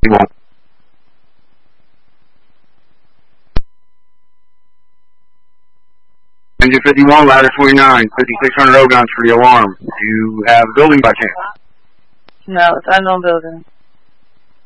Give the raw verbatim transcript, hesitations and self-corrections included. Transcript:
won't. Engine fifty-one, ladder twenty-nine, fifty-six hundred Ogons for the alarm. Do you have a building by chance? No, it's unknown building.